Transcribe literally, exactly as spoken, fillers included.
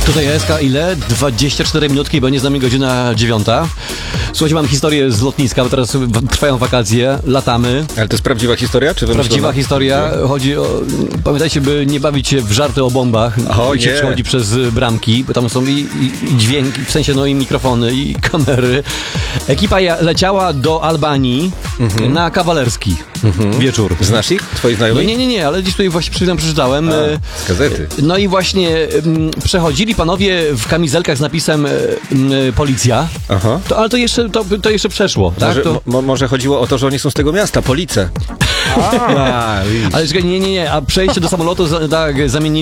Tutaj S K ile? dwadzieścia cztery minutki, bo nie znamy godzina dziewiąta. Słuchajcie, mam historię z lotniska, bo teraz trwają wakacje, latamy. Ale to jest prawdziwa historia, czy wymyślona? Prawdziwa historia. Chodzi o... Pamiętajcie, by nie bawić się w żarty o bombach. O, jak się nie. przechodzi przez bramki, bo tam są i, i, i dźwięki, w sensie no i mikrofony, i kamery. Ekipa ja- leciała do Albanii Mhm. na kawalerski wieczór. Znasz ich? Twoi No znajomi? nie, nie, nie, ale gdzieś tutaj właśnie przed chwilą przeczytałem. A, e, z gazety. No i właśnie mm, przechodzili panowie w kamizelkach z napisem e, mm, policja. Aha. To, ale to jeszcze, to, to jeszcze przeszło, tak? Może, To, mo- może chodziło o to, że oni są z tego miasta, Police. A, widzisz. ale czekaj, nie, nie, nie, a przejście do samolotu za, tak, zamienili